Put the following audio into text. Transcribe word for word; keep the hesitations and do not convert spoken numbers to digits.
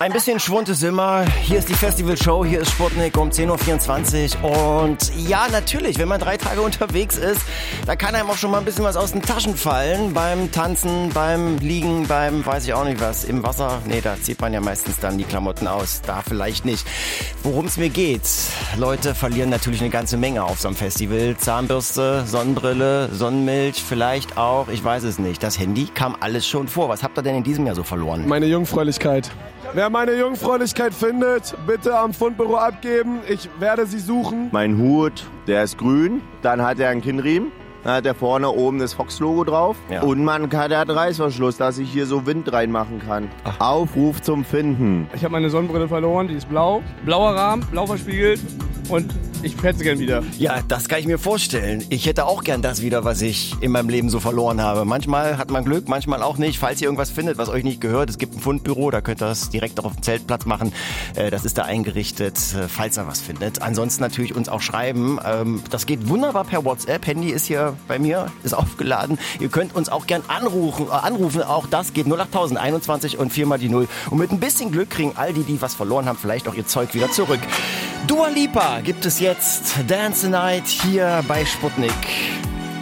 Ein bisschen Schwund ist immer. Hier ist die Festivalshow, hier ist Sputnik um zehn Uhr vierundzwanzig. Und ja, natürlich, wenn man drei Tage unterwegs ist, da kann einem auch schon mal ein bisschen was aus den Taschen fallen. Beim Tanzen, beim Liegen, beim weiß ich auch nicht was, im Wasser. Nee, da zieht man ja meistens dann die Klamotten aus. Da vielleicht nicht. Worum es mir geht, Leute verlieren natürlich eine ganze Menge auf so einem Festival. Zahnbürste, Sonnenbrille, Sonnenmilch, vielleicht auch, ich weiß es nicht. Das Handy kam alles schon vor. Was habt ihr denn in diesem Jahr so verloren? Meine Jungfräulichkeit. Wer meine Jungfräulichkeit findet, bitte am Fundbüro abgeben. Ich werde sie suchen. Mein Hut, der ist grün. Dann hat er einen Kinnriemen. Dann hat er vorne oben das Fox-Logo drauf. Ja. Und man hat einen Reißverschluss, dass ich hier so Wind reinmachen kann. Ach. Aufruf zum Finden. Ich habe meine Sonnenbrille verloren, die ist blau. Blauer Rahmen, blau verspiegelt. Und ich hätte sie gern wieder. Ja, das kann ich mir vorstellen. Ich hätte auch gern das wieder, was ich in meinem Leben so verloren habe. Manchmal hat man Glück, manchmal auch nicht. Falls ihr irgendwas findet, was euch nicht gehört, es gibt ein Fundbüro, da könnt ihr das direkt auf dem Zeltplatz machen. Das ist da eingerichtet, falls ihr was findet. Ansonsten natürlich uns auch schreiben. Das geht wunderbar per WhatsApp. Handy ist hier bei mir, ist aufgeladen. Ihr könnt uns auch gern anrufen. anrufen. Auch das geht null acht einundzwanzig und viermal die Null. Und mit ein bisschen Glück kriegen all die, die was verloren haben, vielleicht auch ihr Zeug wieder zurück. Dua Lipa gibt es jetzt. Dance the Night hier bei Sputnik.